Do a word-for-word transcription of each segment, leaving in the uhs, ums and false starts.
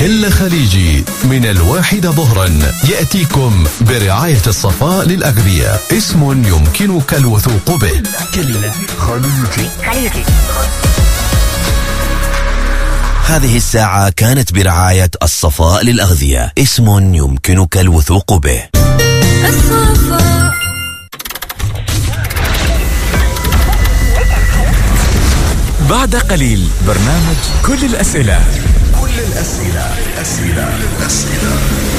إلا خليجي من الواحدة ظهرا يأتيكم برعاية الصفاء للأغذية، اسم يمكنك الوثوق به. كلمة خليجي. خليجي. هذه الساعة كانت برعاية الصفاء للأغذية، اسم يمكنك الوثوق به. الصفاء. بعد قليل برنامج كل الأسئلة. كل الأسئلة الأسئلة الأسئلة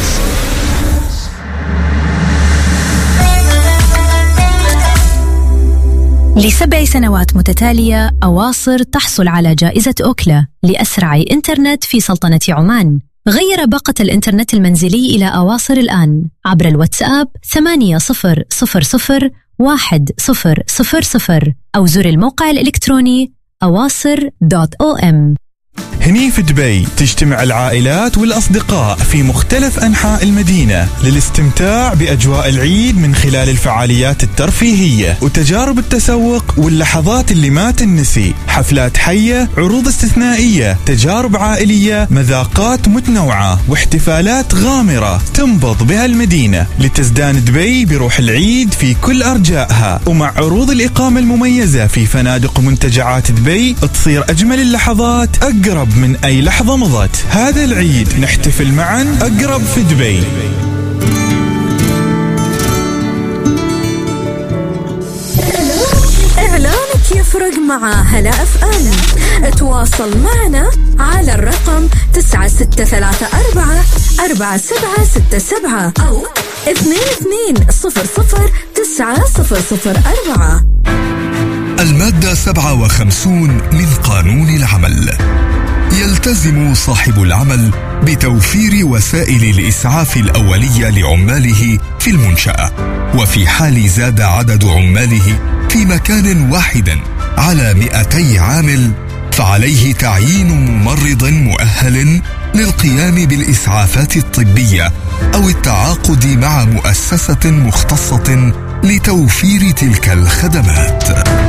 لسبع سنوات متتالية أواصر تحصل على جائزة أوكلا لأسرع إنترنت في سلطنة عمان. غير باقة الإنترنت المنزلي إلى أواصر الآن عبر الواتساب ثمانية صفر صفر صفر واحد صفر صفر صفر أو زر الموقع الإلكتروني أواصر دوت أو إم. هني في دبي تجتمع العائلات والأصدقاء في مختلف أنحاء المدينة للاستمتاع بأجواء العيد من خلال الفعاليات الترفيهية وتجارب التسوق واللحظات اللي ما تنسي، حفلات حية، عروض استثنائية، تجارب عائلية، مذاقات متنوعة واحتفالات غامرة تنبض بها المدينة لتزدان دبي بروح العيد في كل أرجائها، ومع عروض الإقامة المميزة في فنادق ومنتجعات دبي تصير أجمل اللحظات أقرب من أي لحظة مضت. هذا العيد نحتفل معا أقرب في دبي. إعلانك يفرق مع هلا أف أم. تواصل معنا على الرقم تسعة ستة ثلاثة أربعة أربعة سبعة ستة سبعة أو اثنين اثنين صفر صفر تسعة صفر صفر أربعة. المادة سبعة وخمسون من قانون العمل: يلتزم صاحب العمل بتوفير وسائل الإسعاف الأولية لعماله في المنشأة، وفي حال زاد عدد عماله في مكان واحد على مئتي عامل فعليه تعيين ممرض مؤهل للقيام بالإسعافات الطبية أو التعاقد مع مؤسسة مختصة لتوفير تلك الخدمات.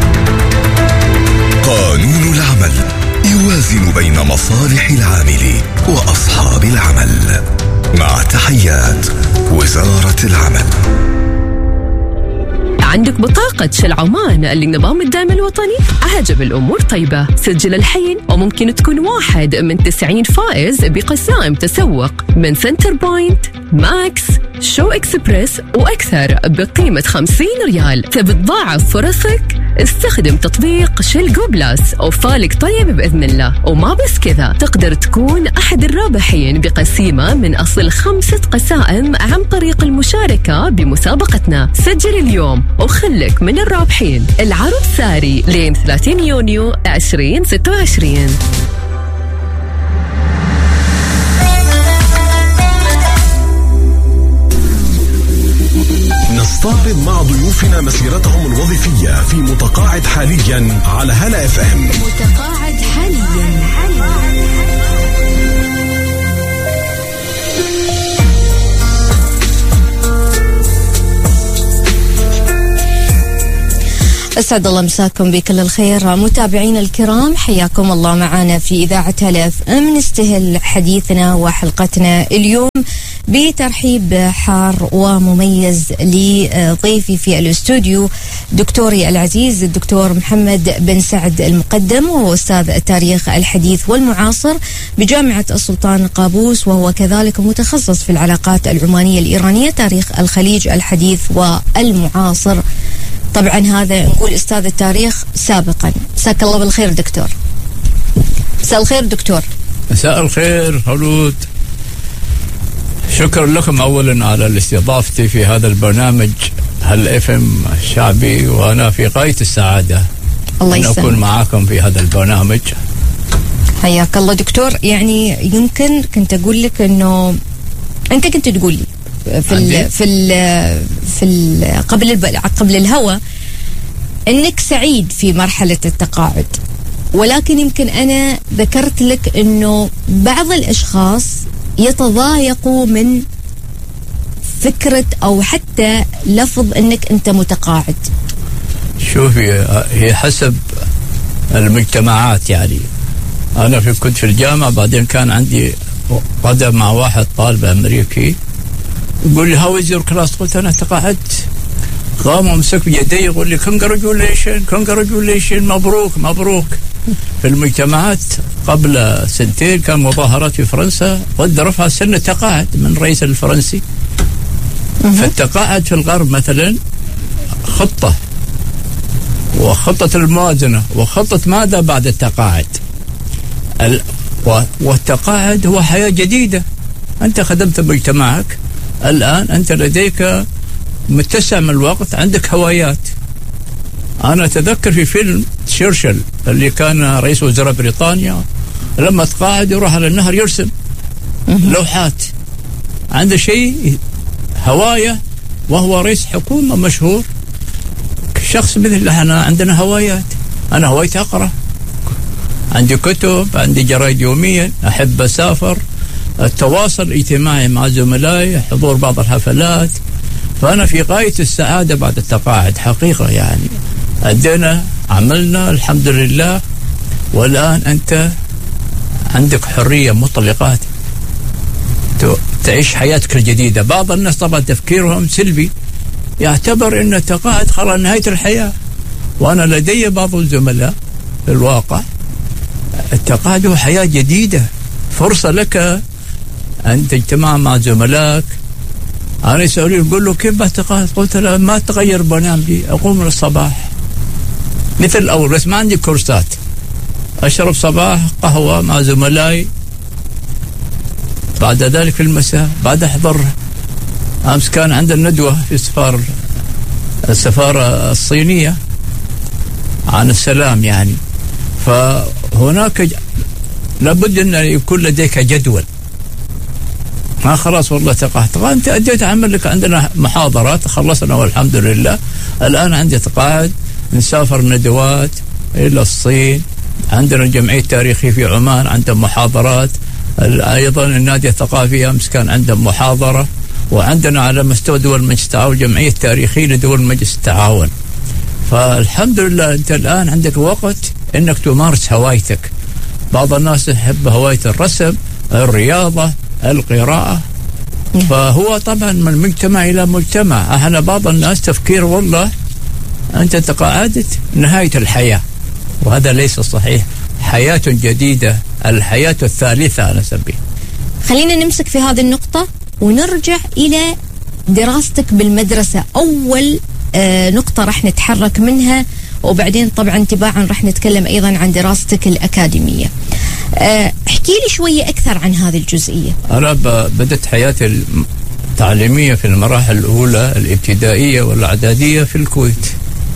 قانون العمل يوازن بين مصالح العامل وأصحاب العمل. مع تحيات وزارة العمل. عندك بطاقة شل عمان لنظام الدعم الوطني؟ عجب الأمور طيبة. سجل الحين وممكن تكون واحد من تسعين فائز بقسائم تسوق من سنتر بوينت، ماكس، شو إكسبريس وأكثر بقيمة خمسين ريال. تبي تضاعف فرصك؟ استخدم تطبيق شل جو بلاس وفالك طيب بإذن الله. وما بس كذا، تقدر تكون أحد الرابحين بقسيمة من أصل خمسة قسائم عن طريق المشاركة بمسابقتنا. سجل اليوم وخلك من الرابحين. العرض ساري لين ثلاثين يونيو عشرين ستة وعشرين. نستعرض مع ضيوفنا مسيرتهم الوظيفية في متقاعد حاليا على هلا اف ام. متقاعد حاليا. أسعد الله مساكم بكل الخير متابعين الكرام، حياكم الله معنا في إذاعة هلا اف ام. نستهل حديثنا وحلقتنا اليوم بترحيب حار ومميز لضيفي في الاستوديو دكتوري العزيز الدكتور محمد بن سعد المقدم، وهو أستاذ التاريخ الحديث والمعاصر بجامعة السلطان قابوس، وهو كذلك متخصص في العلاقات العمانية الإيرانية، تاريخ الخليج الحديث والمعاصر. طبعا هذا نقول أستاذ التاريخ سابقا. مساك الله بالخير دكتور. مساء الخير دكتور. مساء الخير هلود، شكرا لكم أولا على استضافتي في هذا البرنامج هل اف ام الشعبي، وأنا في غاية السعادة الله أن أكون معاكم في هذا البرنامج. حياك الله دكتور. يعني يمكن كنت أقول لك إنه أنت كنت تقول لي في ال في ال في ال قبل الب... قبل الهوى انك سعيد في مرحله التقاعد، ولكن يمكن انا ذكرت لك انه بعض الاشخاص يتضايقوا من فكره او حتى لفظ انك انت متقاعد. شوفي، هي حسب المجتمعات. يعني انا في كنت في الجامعه، بعدين كان عندي قدم مع واحد طالب أمريكي يقول لي هاو از يور كلاس. قلت أنا تقاعدت. قام ومسك بيدي يقول لي كونجراتيوليشن كونجراتيوليشن مبروك مبروك. في المجتمعات قبل سنتين كان مظاهرات في فرنسا ضد رفع سن التقاعد من الرئيس الفرنسي. فالتقاعد في الغرب مثلا خطة، وخطة الموازنة، وخطة ماذا بعد التقاعد. والتقاعد هو حياة جديدة. أنت خدمت مجتمعك، الآن أنت لديك متسع من الوقت، عندك هوايات. أنا أتذكر في فيلم تشرشل اللي كان رئيس وزراء بريطانيا لما تقاعد يروح على النهر يرسم لوحات. عنده شيء هواية وهو رئيس حكومة مشهور. شخص مثل احنا عندنا هوايات. أنا هوايتي أقرأ، عندي كتب، عندي جرايد يوميا، أحب أسافر، التواصل الاجتماعي مع زملائي، حضور بعض الحفلات. فأنا في غاية السعادة بعد التقاعد حقيقة. يعني أدينا عملنا الحمد لله، والآن أنت عندك حرية مطلقات تعيش حياتك الجديدة. بعض الناس طبعا تفكيرهم سلبي، يعتبر أن التقاعد خلاص نهاية الحياة. وأنا لدي بعض الزملاء في الواقع التقاعد هو حياة جديدة، فرصة لك أن تجتمع مع زملائك. أنا يسألوني يقول له كيف بتقاعد؟ قلت له ما تغير برنامجي، أقوم من الصباح مثل الأول بس ما عندي كورسات، أشرب صباح قهوة مع زملائي، بعد ذلك في المساء بعد أحضر. أمس كان عندنا ندوة في السفارة السفارة الصينية عن السلام يعني. فهناك لابد أن يكون لديك جدول. ما خلاص والله تقاعدت، أنت أديت عملك. عندنا محاضرات خلصنا والحمد لله. الآن عندي تقاعد، نسافر ندوات إلى الصين، عندنا الجمعية التاريخية في عمان عندهم محاضرات، أيضا النادي الثقافي أمس كان عندهم محاضرة، وعندنا على مستوى دول مجلس التعاون الجمعية التاريخية لدول مجلس التعاون. فالحمد لله أنت الآن عندك وقت أنك تمارس هوايتك. بعض الناس يحب هواية الرسم، الرياضة، القراءة. فهو طبعا من مجتمع إلى مجتمع. احنا بعض الناس تفكير والله أنت تقاعدت نهاية الحياة، وهذا ليس صحيح. حياة جديدة، الحياة الثالثة أنا أسميها. خلينا نمسك في هذه النقطة ونرجع إلى دراستك بالمدرسة. أول آه نقطة رح نتحرك منها، وبعدين طبعا تباعا رح نتكلم أيضا عن دراستك الأكاديمية. آه احكي لي شوية أكثر عن هذه الجزئية. أنا بدأت حياتي التعليمية في المراحل الأولى الابتدائية والإعدادية في الكويت،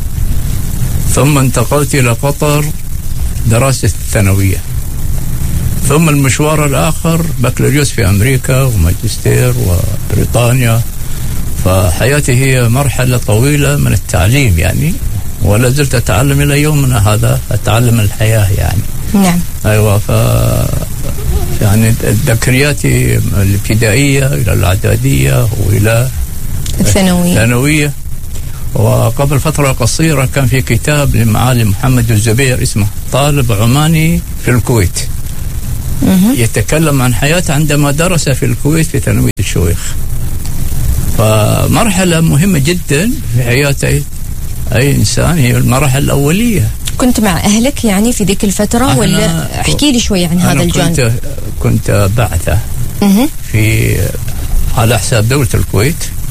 ثم انتقلت إلى قطر دراسة الثانوية، ثم المشوار الآخر بكالوريوس في أمريكا وماجستير وبريطانيا. فحياتي هي مرحلة طويلة من التعليم يعني، ولا زلت أتعلم إلى يومنا هذا، أتعلم الحياة يعني. نعم. أيوة. ف يعني ذكرياتي الابتدائية إلى الإعدادية وإلى الثانوية. الثانوية. وقبل فترة قصيرة كان في كتاب لمعالي محمد الزبير اسمه طالب عماني في الكويت، يتكلم عن حياته عندما درس في الكويت في ثانوية الشويخ. فمرحلة مهمة جدا في حياة أي إنسان، هي المراحل الأولية. كنت مع أهلك يعني في ذيك الفترة، ولا احكي لي شوي عن هذا الجانب؟ كنت, كنت بعثة في على حساب دولة الكويت،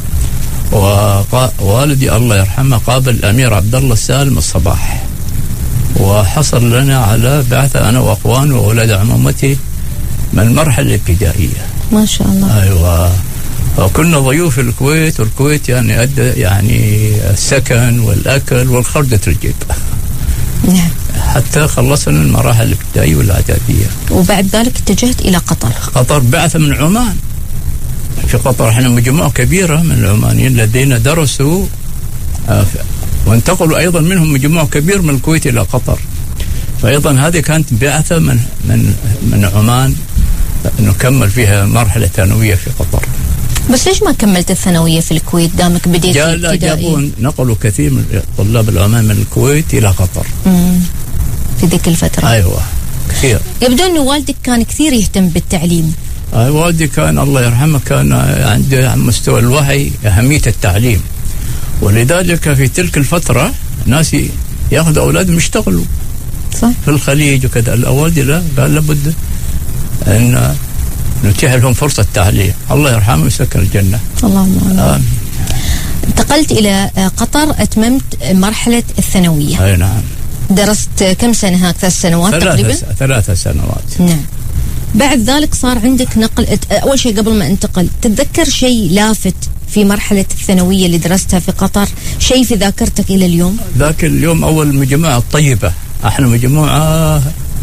ووالدي الله يرحمه قابل الأمير عبد الله السالم الصباح، وحصل لنا على بعثة أنا وأخوان وأولاد عمومتي من المرحلة الابتدائية. ما شاء الله. أيوة. وكنا ضيوف الكويت، والكويت يعني أدى يعني السكن والأكل والخردة الجيب. نعم. حتى خلصنا المراحل الابتدائية والإعدادية. وبعد ذلك اتجهت إلى قطر. قطر بعثة من عمان. في قطر احنا مجموعة كبيرة من العمانيين الذين درسوا آه وانتقلوا أيضا منهم مجموعة كبير من الكويت إلى قطر. فأيضا هذه كانت بعثة من من من عمان نكمل فيها مرحلة ثانوية في قطر. بس ليش ما كملت الثانوية في الكويت دامك بديت ابتدائي؟ جابوا نقلوا كثير من طلاب العمان من الكويت إلى قطر. مم. في ذيك الفترة. أيوة كثير. يبدو أن والدك كان كثير يهتم بالتعليم. والدي كان الله يرحمه كان عنده على مستوى الوعي أهمية التعليم، ولذلك في تلك الفترة ناس ياخذوا أولادهم يشتغلوا صح في الخليج وكذا. الأوادي لا، قال لابد أن نتيح لهم فرصة تعليم. الله يرحمه ويسكن الجنة. اللهم آمين. انتقلت إلى قطر، أتممت مرحلة الثانوية. أي نعم. درست كم سنة هاك؟ ثلاث سنوات ثلاثة تقريبا؟ س... ثلاثة سنوات. نعم. بعد ذلك صار عندك نقل. أول شيء قبل ما انتقل، تتذكر شيء لافت في مرحلة الثانوية اللي درستها في قطر، شيء في ذاكرتك إلى اليوم؟ ذاك اليوم أول مجموعة طيبة، احنا مجموعة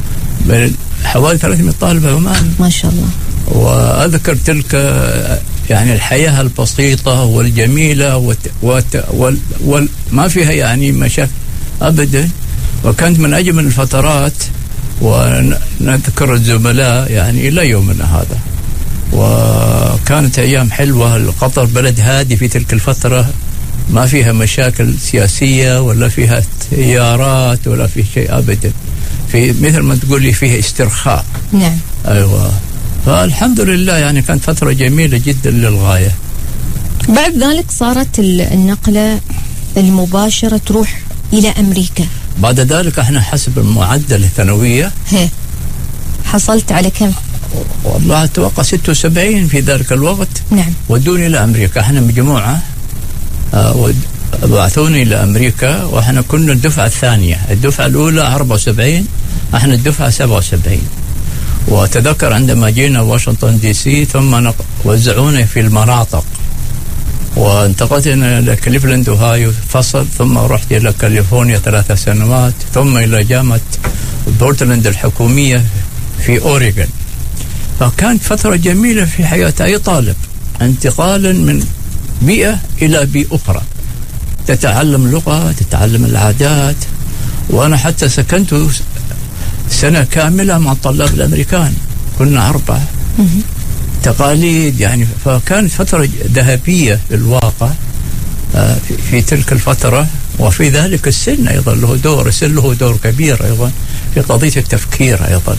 حوالي ثلاثمائة طالب عمان ما شاء الله. وأذكر تلك يعني الحياة البسيطة والجميلة وت... وت... وال... وال... ما فيها يعني مشاكل أبدا، وكانت من أجمل الفترات، ونذكر الزملاء يعني إلى يومنا هذا. وكانت أيام حلوة. قطر بلد هادي في تلك الفترة، ما فيها مشاكل سياسية ولا فيها تيارات ولا في شيء أبدا، في مثل ما تقولي فيها استرخاء. نعم. أيوة. فالحمد لله يعني كانت فترة جميلة جدا للغاية. بعد ذلك صارت النقلة المباشرة تروح إلى أمريكا. بعد ذلك احنا حسب المعدل الثانوية هي حصلت على كم؟ والله أتوقع ستة وسبعين في ذلك الوقت. نعم. ودوني إلى أمريكا، احنا مجموعة آه بعثوني إلى أمريكا، وإحنا كنا الدفعة الثانية. الدفعة الأولى أربعة وسبعين، إحنا الدفعة سبعة وسبعين. وتذكر عندما جينا واشنطن دي سي ثم وزعونا في المناطق، وانتقلت إلى كليفلاند أوهايو فصل، ثم رحت إلى كاليفورنيا ثلاث سنوات، ثم إلى جامعة بورتلاند الحكومية في أوريغون. فكانت فترة جميلة في حياة أي طالب، انتقالا من بيئة إلى بيئة أخرى، تتعلم لغة، تتعلم العادات. وأنا حتى سكنت سنة كاملة مع الطلاب الأمريكان، كنا أربعة. تقاليد يعني، فكانت فترة ذهبية في الواقع في, في تلك الفترة. وفي ذلك السن أيضا له دور، السن له دور كبير أيضا في قضية التفكير أيضا.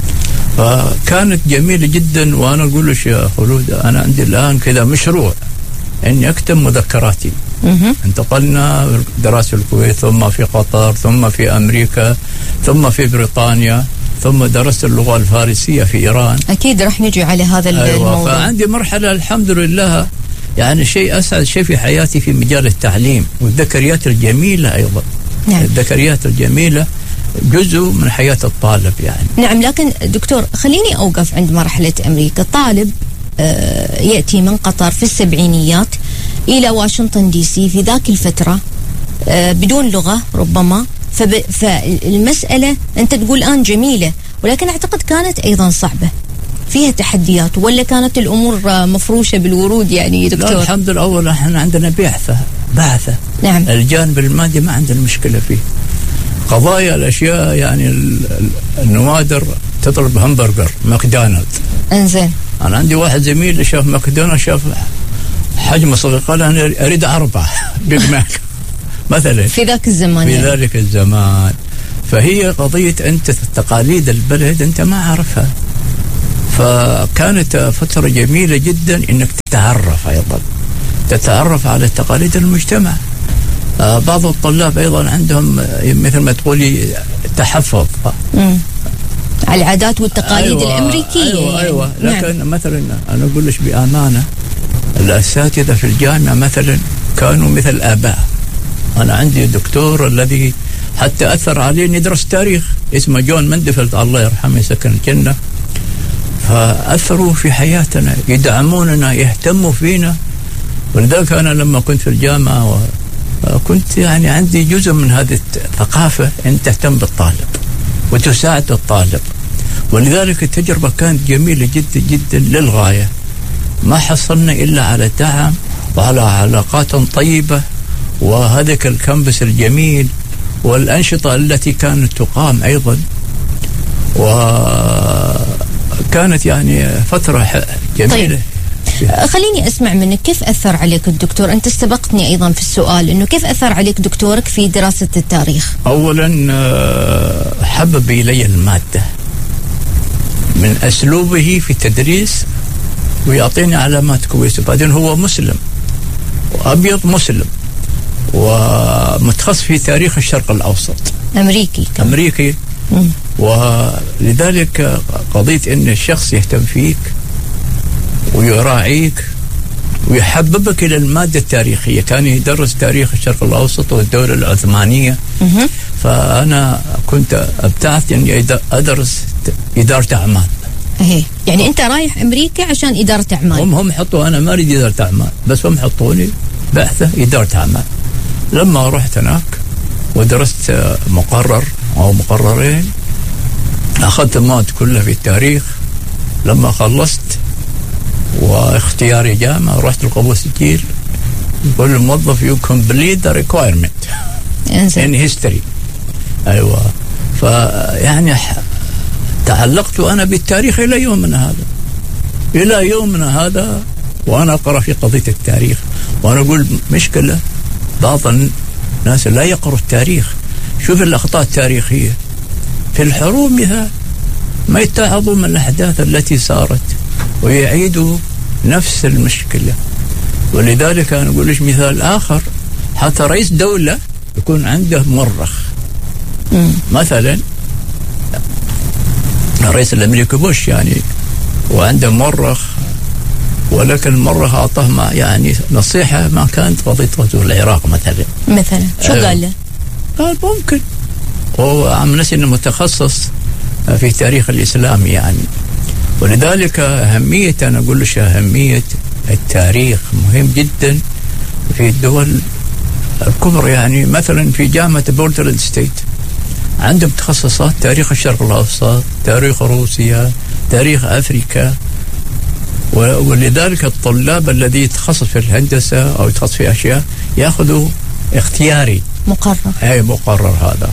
فكانت جميلة جدا. وأنا أقول لك يا خلود، أنا عندي الآن كذا مشروع إني أكتب مذكراتي. انتقلنا دراسة الكويت، ثم في قطر، ثم في أمريكا، ثم في بريطانيا، ثم درست اللغة الفارسية في إيران. أكيد رح نجي على هذا أيوة. الموضوع. فعندي مرحلة الحمد لله يعني شيء أسعد شيء في حياتي في مجال التعليم والذكريات الجميلة أيضا. نعم. الذكريات الجميلة جزء من حياة الطالب يعني. نعم. لكن دكتور خليني أوقف عند مرحلة أمريكا. طالب آه يأتي من قطر في السبعينيات إلى واشنطن دي سي في ذاك الفترة آه بدون لغة ربما، فب... فالمسألة أنت تقول الآن جميلة، ولكن أعتقد كانت أيضا صعبة، فيها تحديات، ولا كانت الأمور مفروشة بالورود يعني دكتور؟ لا الحمد لله. أولا احنا عندنا بعثة بعثة نعم. الجانب المادي ما عندنا مشكلة فيه. قضايا الأشياء يعني النوادر تطلب همبرجر ماكدونالد. انزين. أنا عندي واحد زميل شاف ماكدونالد، شاف حجم صغير، قال أنا أريد أربعة بيج ماك مثلا في ذاك الزمان. في يعني. ذلك الزمان. فهي قضية أنت تقاليد البلد أنت ما عارفها. فكانت فترة جميلة جدا إنك تتعرف أيضا، تتعرف على تقاليد المجتمع. آه بعض الطلاب أيضا عندهم مثل ما تقولي تحفظ مم. على العادات والتقاليد أيوة الأمريكية. أيوة يعني. أيوة. لكن نعم. مثلا أنا أقول لك بأمانة، الأساتذة في الجامعة مثلا كانوا مثل آباء. أنا عندي دكتور الذي حتى أثر عليه ندرس تاريخ، اسمه جون مندفلت الله يرحمه يسكن الجنة. فأثروا في حياتنا، يدعموننا، يهتموا فينا. ولذلك أنا لما كنت في الجامعة كنت يعني عندي جزء من هذه الثقافة أن تهتم بالطالب وتساعد الطالب. ولذلك التجربة كانت جميلة جدا جدا للغاية. ما حصلنا إلا على دعم وعلى علاقات طيبة وهذاك الكامبس الجميل والأنشطة التي كانت تقام أيضا. وكانت يعني فترة جميلة. طيب. خليني أسمع منك كيف أثر عليك الدكتور؟ أنت استبقتني أيضا في السؤال، إنه كيف أثر عليك دكتورك في دراسة التاريخ؟ أولا حبب إلي المادة من أسلوبه في التدريس ويعطيني علامات كويسة. بعدين هو مسلم وأبيض مسلم ومتخصص في تاريخ الشرق الأوسط، أمريكي كان. أمريكي. مم. ولذلك قضية أن الشخص يهتم فيك ويراعيك ويحببك إلى المادة التاريخية. كان يدرس تاريخ الشرق الأوسط والدولة العثمانية. مم. فأنا كنت ابتعثت أني أدرس إدارة أعمال. ايه يعني انت رايح امريكا عشان اداره اعمال. هم هم حطوا، انا ما اريد اداره اعمال، بس هم حطوني بعثه اداره اعمال. لما رحت هناك ودرست مقرر او مقررين، اخذت المواد كلها في التاريخ. لما خلصت واختياري جامعه، رحت القبول التسجيل، يقول الموظف يو كومبليت ذا ريكوايرمنت ان هيستوري. ايوه، فيعني تعلقت أنا بالتاريخ إلى يومنا هذا، إلى يومنا هذا وأنا أقرأ في قضية التاريخ. وأنا أقول مشكلة بعض الناس لا يقرأوا التاريخ. شوف الأخطاء التاريخية في الحروب مثال، ما يتعظوا من الأحداث التي صارت ويعيدوا نفس المشكلة. ولذلك أنا أقول لك مثال آخر، حتى رئيس دولة يكون عنده مؤرخ. مثلا الرئيس الأمريكي بوش يعني وعنده مؤرخ، ولكن المؤرخ أعطاه ما يعني نصيحة ما كانت قضية غزو العراق مثلا. مثلا شو آه قال له؟ قال ممكن، هو عم نفسه إنه متخصص في تاريخ الإسلام يعني. ولذلك أهمية، أنا أقول لك أهمية التاريخ مهم جدا في الدول الكبرى. يعني مثلا في جامعة بورتلاند ستيت عندهم تخصصات تاريخ الشرق الأوسط، تاريخ روسيا، تاريخ أفريقيا. ولذلك الطلاب الذي يتخصص في الهندسة أو يتخصص في أشياء يأخذوا اختياري مقرر. أي مقرر هذا.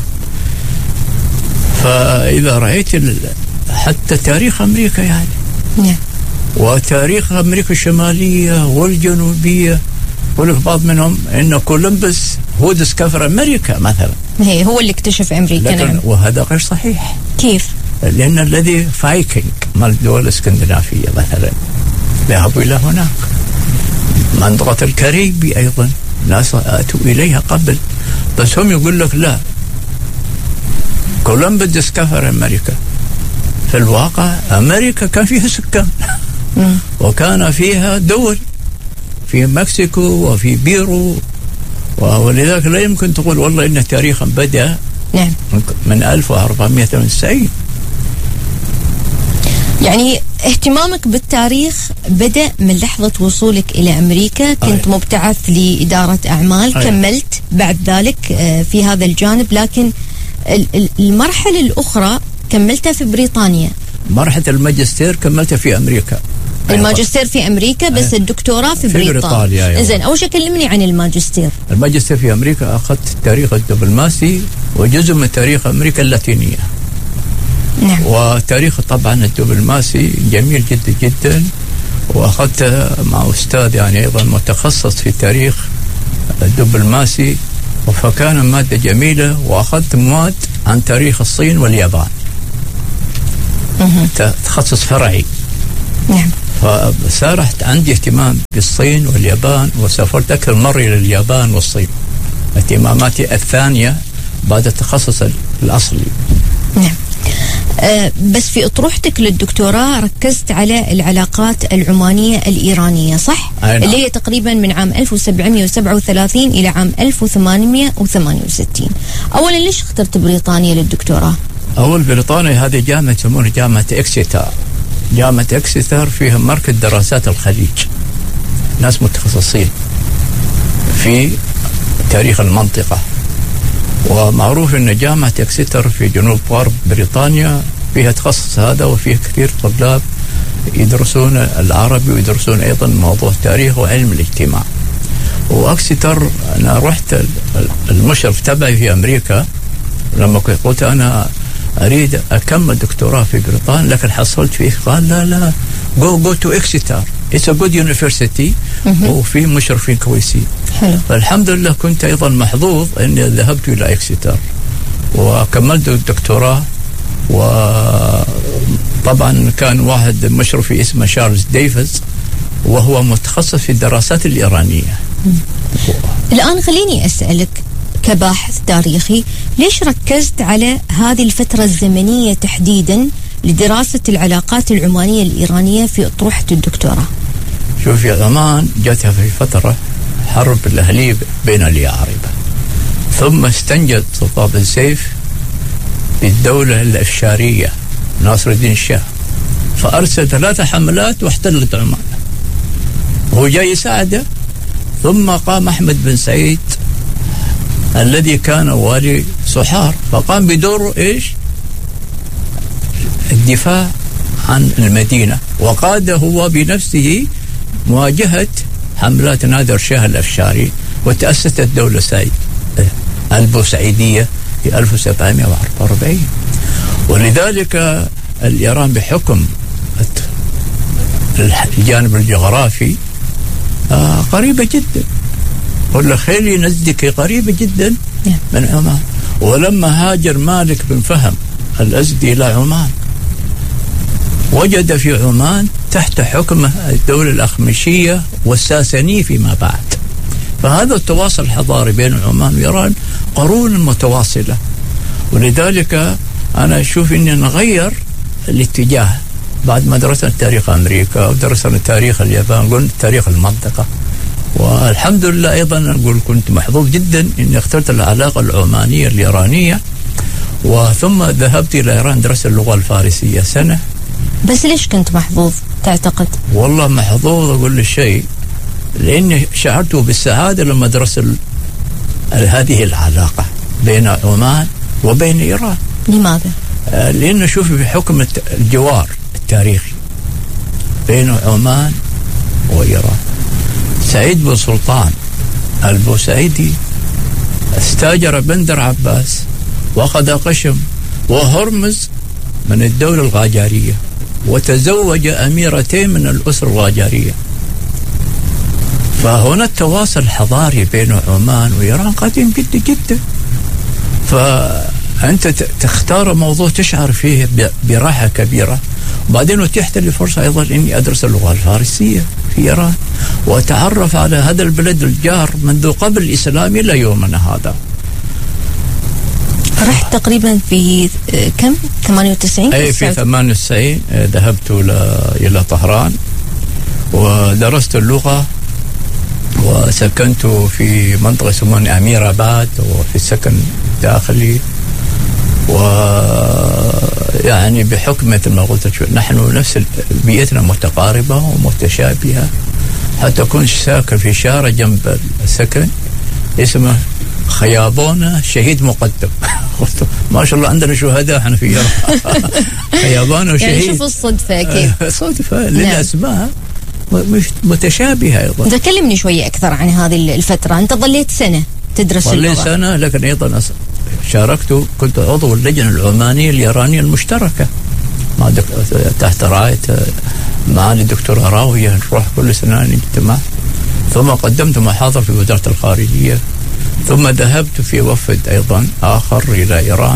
فإذا رأيت حتى تاريخ أمريكا يعني نعم. وتاريخ أمريكا الشمالية والجنوبية، يقول بعض منهم إنه كولومبوس هو ديسكفر أمريكا مثلا. هي هو اللي اكتشف أمريكا. لكن نعم. وهذا غير صحيح. كيف؟ لأن الذي فايكنج مال الدول الاسكندنافية مثلا ذهبوا إلى هناك. منطقة الكاريبي أيضا ناس أتوا إليها قبل، بس هم يقول لك لا، كولومبوس ديسكفر أمريكا. في الواقع أمريكا كان فيها سكان وكان فيها دول، في مكسيكو وفي بيرو. ولذلك لا يمكن تقول والله إن تاريخا بدأ نعم من ألف وأربعمائة وثمانية وتسعين. يعني اهتمامك بالتاريخ بدأ من لحظة وصولك إلى أمريكا، كنت أيه. مبتعث لإدارة أعمال. أيه. كملت بعد ذلك في هذا الجانب، لكن المرحلة الأخرى كملتها في بريطانيا. مرحلة الماجستير كملتها في أمريكا. الماجستير في أمريكا، بس الدكتوراه في, في بريطانيا. زين، أول شيء كلمني عن الماجستير. الماجستير في أمريكا أخذت تاريخ الدبلوماسي وجزء من تاريخ أمريكا اللاتينية. نعم. وتاريخ طبعا الدبلوماسي جميل جدا جدا، وأخذت مع أستاذ يعني أيضا متخصص في تاريخ الدبلوماسي، فكان مادة جميلة. وأخذت مواد عن تاريخ الصين واليابان، تخصص فرعي. نعم. فصارت عندي اهتمام بالصين واليابان، وسافرت أكثر مرة إلى اليابان والصين، اهتماماتي الثانية بعد التخصص الأصلي. نعم. أه بس في أطروحتك للدكتوراه ركزت على العلاقات العمانية الإيرانية، صح؟ نعم. اللي هي تقريبا من عام ألف وسبعمائة وسبعة وثلاثين إلى عام ألف وثمانمائة وثمانية وستين. أولا ليش اخترت بريطانيا للدكتوراه؟ أول بريطانيا هذه جامعة يسمونها جامعة إكسيتر. جامعة إكسيتر فيها مركز دراسات الخليج، ناس متخصصين في تاريخ المنطقة. ومعروف أن جامعة إكسيتر في جنوب غرب بريطانيا فيها تخصص هذا، وفيها كثير طلاب يدرسون العربي ويدرسون أيضا موضوع التاريخ وعلم الاجتماع. وإكسيتر أنا رحت المشرف تبعي في أمريكا لما قلت أنا أريد أكمل دكتوراه في بريطانيا، لكن حصلت فيه قال لا لا go go to Exeter it's a good university وفي مشرفين كويسين. حلو. فالحمد لله كنت أيضا محظوظ أني ذهبت إلى إكسيتر وكملت الدكتوراه. وطبعا كان واحد مشرفي اسمه شارلز ديفيز وهو متخصص في الدراسات الإيرانية. الآن خليني أسألك كباحث تاريخي، ليش ركزت على هذه الفترة الزمنية تحديدا لدراسة العلاقات العمانية الإيرانية في أطروحة الدكتوراه؟ شوفي، عمان جاتها في فترة حرب الأهلية بين اليعربة، ثم استنجد سلطان بن سيف بالدولة الأفشارية ناصر الدين الشاه، فأرسل ثلاثة حملات واحتلت عمان، وهو جاي يساعده. ثم قام أحمد بن سعيد الذي كان والي صحار، فقام بدوره إيش؟ الدفاع عن المدينة، وقاد هو بنفسه مواجهة حملات نادر شاه الأفشاري، وتأسست الدولة سعيد البوسعيدية في ألف وسبعمائة وأربعة وأربعين. ولذلك الإيران بحكم الجانب الجغرافي آه قريبة جدا، ولا خيلي نزدكي قريبة جدا من عمان. ولما هاجر مالك بن فهم الأزدي إلى عمان وجد في عمان تحت حكم الدولة الأخمشية والساسانية فيما بعد. فهذا التواصل الحضاري بين عمان وإيران قرون متواصلة، ولذلك أنا أشوف أن نغير الاتجاه بعد ما درسنا تاريخ أمريكا ودرسنا تاريخ اليابان، قلنا تاريخ المنطقة. والحمد لله أيضا نقول كنت محظوظ جدا أني اخترت العلاقة العمانية الإيرانية، وثم ذهبت إلى إيران درست اللغة الفارسية سنة. بس ليش كنت محظوظ تعتقد؟ والله محظوظ أقول الشيء لأني شعرت بالسعادة لما درست هذه العلاقة بين عمان وبين إيران. لماذا؟ آه لأنه شوفي بحكم الجوار التاريخي بين عمان وإيران، سعيد بن سلطان البوسعيدي استاجر بندر عباس وأخذ قشم وهرمز من الدولة الغاجارية، وتزوج أميرتين من الأسرة الغاجارية. فهنا التواصل الحضاري بين عمان وإيران قديم جدا جدا. فأنت تختار موضوع تشعر فيه براحة كبيرة. وبعدين اتيحت لي فرصة أيضا إني أدرس اللغة الفارسية في إيران وأتعرف على هذا البلد الجار منذ قبل الإسلام إلى يومنا هذا. رحت تقريبا في كم؟ ثمانية وتسعين؟ أي في ثمانية وتسعين ذهبت إلى طهران ودرست اللغة، وسكنت في منطقة اسمها أمير آباد وفي السكن داخلي. ويعني بحكم مثل ما قلت نحن نفس بيئتنا متقاربة ومتشابهة، حتى كنت ساكن في شارع جنب السكن اسمه خيابونة شهيد مقدم. ما شاء الله عندنا شهداء احنا في إيران. خيابونة وشهيد. يعني شوف الصدفة كيف. صدفة لأن أسماء مش متشابهة أيضا. أنت كلمني شوية أكثر عن هذه الفترة. أنت ظليت سنة تدرس اللغة. ظليت سنة، لكن أيضا شاركت، كنت عضو اللجنة العمانية الإيرانية المشتركة مع دك... تحت رعاية معالي الدكتور راوية، نروح كل سنة نجتمع. ثم قدمت محاضرة في وزارة الخارجية، ثم ذهبت في وفد أيضا آخر إلى إيران.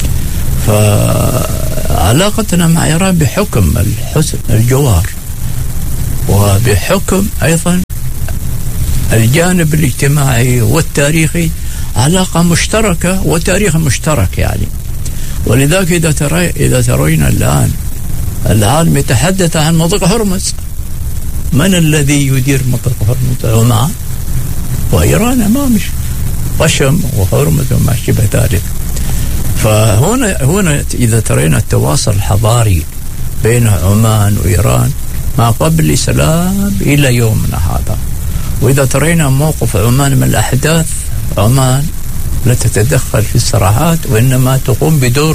فعلاقتنا مع إيران بحكم الحسن الجوار وبحكم أيضا الجانب الاجتماعي والتاريخي علاقة مشتركة وتاريخ مشترك يعني. ولذلك إذا ترى إذا ترين الآن العالم يتحدث عن منطقة هرمز، من الذي يدير منطقة هرمز؟ عمان وإيران أمامش، قشم وهرمز وما شبه ذلك. فهنا هنا إذا ترين التواصل الحضاري بين عمان وإيران ما قبل الإسلام إلى يومنا هذا. وإذا ترين موقف عمان من الأحداث، عمان لا تتدخل في الصراعات وإنما تقوم بدور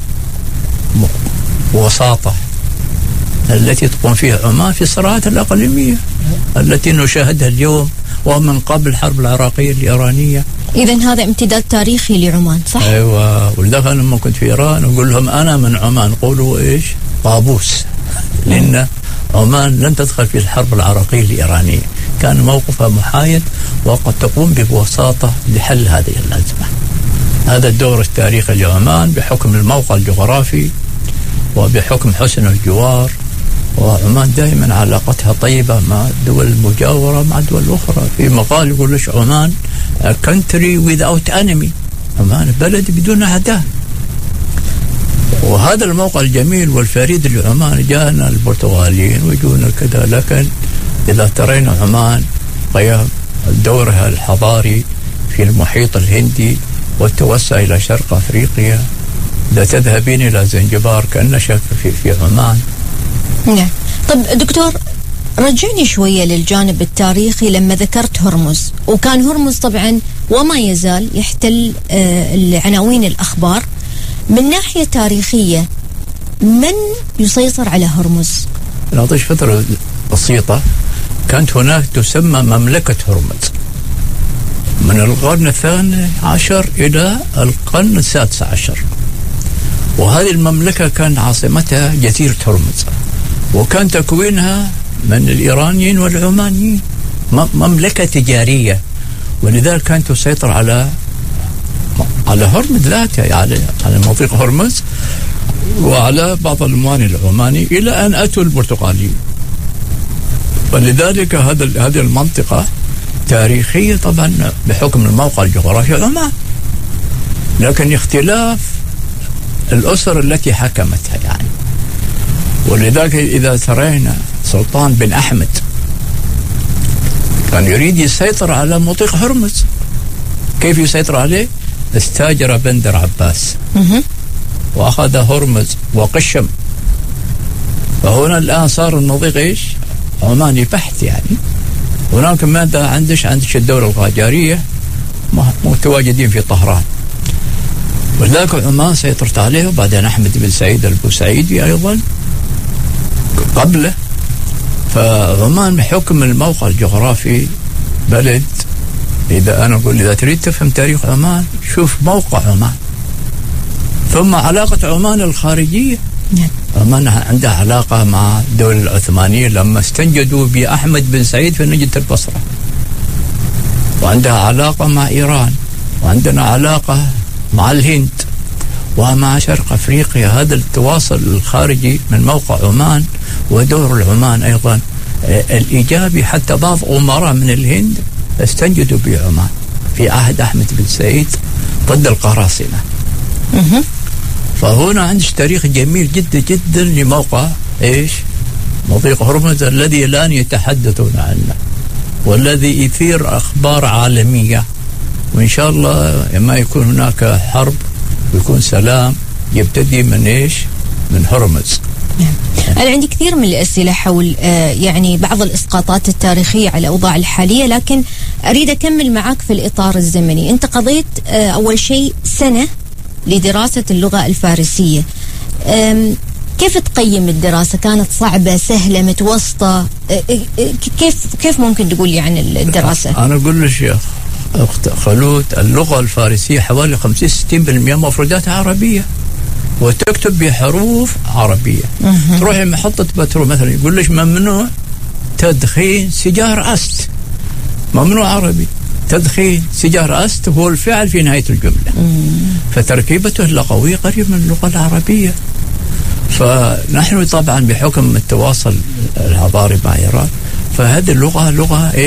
وساطة التي تقوم فيها عمان في الصراعات الأقليمية التي نشاهدها اليوم ومن قبل الحرب العراقية الإيرانية. إذن هذا امتداد تاريخي لعمان صح؟ أيوة. ولذلك أنا لما كنت في إيران أقول لهم أنا من عمان، قولوا إيش؟ طابوس، لأن عمان لن تدخل في الحرب العراقية الإيرانية، كان موقفها محايد وقد تقوم بوساطة لحل هذه الأزمة. هذا الدور التاريخي لعمان بحكم الموقع الجغرافي وبحكم حسن الجوار وعمان دائما علاقتها طيبة مع الدول المجاورة مع الدول الأخرى. في مقال يقول لش عمان a country without enemy، عمان بلد بدون أعداء. وهذا الموقع الجميل والفريد لعمان. جاءنا البرتغاليين ويجونا كذا، لكن إذا ترين عمان قيام دورها الحضاري في المحيط الهندي والتوسع إلى شرق أفريقيا، إذا تذهبين إلى زنجبار كأن شاف في, في عمان. نعم. طب دكتور، رجعني شوية للجانب التاريخي. لما ذكرت هرمز، وكان هرمز طبعا وما يزال يحتل آه العناوين الأخبار، من ناحية تاريخية من يسيطر على هرمز؟ نعطيش فترة بسيطة. كانت هناك تسمى مملكة هرمز من القرن الثاني عشر إلى القرن السادس عشر، وهذه المملكة كان عاصمتها جزيرة هرمز، وكان تكوينها من الإيرانيين والعمانيين، مملكة تجارية، ولذلك كانت تسيطر على على هرمز ذاتها، على على مضيق هرمز وعلى بعض الموانئ العماني، إلى أن أتوا البرتغاليين. ولذلك هذا هذه المنطقة تاريخية طبعا بحكم الموقع الجغرافي عمان، لكن اختلاف الأسر التي حكمتها يعني. ولذلك إذا ترينا سلطان بن أحمد كان يريد يسيطر على مضيق هرمز. كيف يسيطر عليه؟ استاجر بندر عباس وأخذ هرمز وقشم، فهنا الآن صار المضيق إيش؟ عماني بحت يعني. هناك ماذا عندش عندش الدولة القاجارية متواجدين في طهران، ولذلك عمان سيطرت عليه. وبعدين أحمد بن سعيد البوسعيدي أيضا قبله. فعمان بحكم الموقع الجغرافي بلد، إذا أنا أقول إذا تريد تفهم تاريخ عمان شوف موقع عمان. ثم علاقة عمان الخارجية، عمان عندها علاقة مع الدولة العثمانية لما استنجدوا بأحمد بن سعيد في نجدة البصرة، وعندها علاقة مع إيران، وعندنا علاقة مع الهند ومع شرق أفريقيا. هذا التواصل الخارجي من موقع عمان ودور العمان أيضا الإيجابي. حتى بعض أمراء من الهند استنجدوا بعمان في عهد أحمد بن سعيد ضد القراصنة. فهنا عندك تاريخ جميل جدا جدا لموقع إيش؟ مضيق هرمز الذي الآن يتحدثون عنه، والذي يثير أخبار عالمية. وإن شاء الله ما يكون هناك حرب ويكون سلام يبتدي من إيش؟ من هرمز. أنا عندي كثير من الأسئلة حول آه يعني بعض الإسقاطات التاريخية على الأوضاع الحالية، لكن أريد أكمل معك في الإطار الزمني. أنت قضيت آه أول شيء سنة لدراسة اللغة الفارسية. كيف تقيم الدراسة؟ كانت صعبة، سهلة، متوسطة؟ كيف كيف ممكن تقول لي عن الدراسة؟ أنا أقول لك يا أخت خلود، اللغة الفارسية حوالي خمسين ستين بالمئة مفرداتها عربية وتكتب بحروف عربية. تروحي محطة بترول مثلا يقول لك ممنوع تدخين سيجار أست، ممنوع عربي. تدخين سيجار أست هو الفعل في نهاية الجملة. مم. فتركيبته اللغوية قريب من اللغة العربية. فنحن طبعا بحكم التواصل الحضاري مع إيران، فهذه اللغة لغة